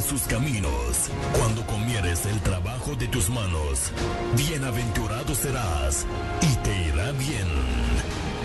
sus caminos. Cuando comieres el trabajo de tus manos, bienaventurado serás y te irá bien.